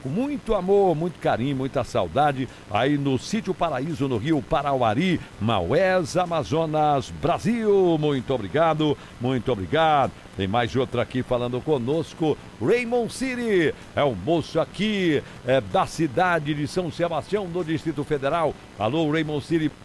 com muito amor, muito carinho, muita saudade, aí no Sítio Paraíso, no Rio Parauari, Maués, Amazonas, Brasil. Muito obrigado, muito obrigado. Tem mais outra aqui falando conosco, Raymond City, é o moço aqui da cidade de São Sebastião, do Distrito Federal. Alô, Raymond City,